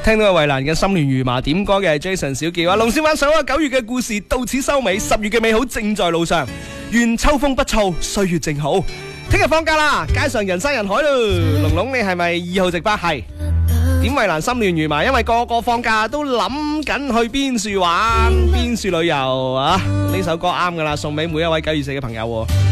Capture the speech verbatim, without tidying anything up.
聽到衛蘭嘅心亂如麻，點歌嘅係 Jason 小傑話龍小灣想話九月嘅故事到此收尾，十月嘅美好正在路上，願秋風不燥，歲月靜好。聽日放假啦，街上人山人海咯。龍龍你係咪二號值班？係。點衛蘭心亂如麻，因為個個放假都諗緊去邊處玩邊處旅遊啊！呢首歌啱噶啦，送俾每一位九月四嘅朋友。